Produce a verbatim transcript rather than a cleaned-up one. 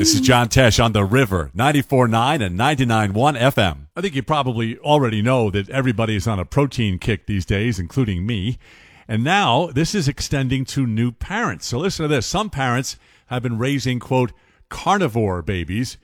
This is John Tesh on The River, ninety-four point nine and ninety-nine point one F M. I think you probably already know that everybody is on a protein kick these days, including me. And now this is extending to new parents. So listen to this. Some parents have been raising, quote, carnivore babies